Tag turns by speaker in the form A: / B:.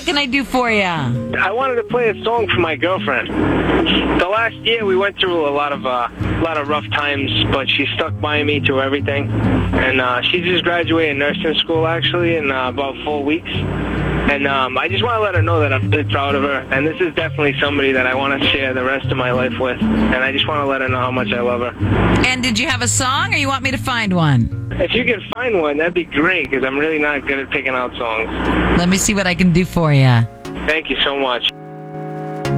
A: What can I do for you?
B: I wanted to play a song for my girlfriend. The last year we went through a lot of rough times, but she stuck by me through everything. And she just graduated nursing school actually in about 4 weeks. And I just want to let her know that I'm really proud of her. And this is definitely somebody that I want to share the rest of my life with. And I just want to let her know how much I love her.
A: And did you have a song, or you want me to find one?
B: If you could find one, that'd be great, because I'm really not good at picking out songs.
A: Let me see what I can do for you.
B: Thank you so much.